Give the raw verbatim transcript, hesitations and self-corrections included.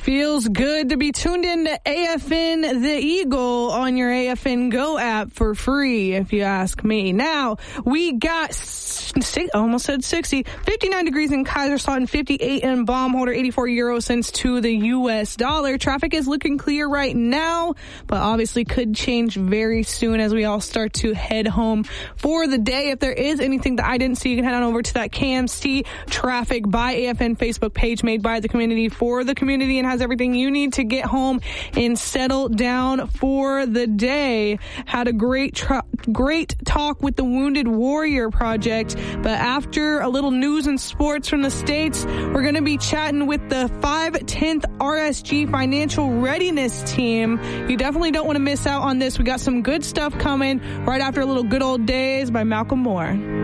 Feels good to be tuned in to A F N The Eagle on your A F N Go app for free, if you ask me. Now, we got, six, almost said sixty, fifty-nine degrees in Kaiserslautern, fifty-eight in Baumholder, eighty-four euro cents to the U S dollar. Traffic is looking clear right now, but obviously could change very soon as we all start to head home for the day. If there is anything that I didn't see, you can head on over to that K M C Traffic by A F N Facebook page made by the community for the community, and has everything you need to get home and settle down for the day. Had a great tra- great talk with the Wounded Warrior Project, but after a little news and sports from the States, we're going to be chatting with the five tenth R S G Financial Readiness Team. You definitely don't want to miss out on this. We got some good stuff coming right after a little Good Old Days by Malcolm Moore.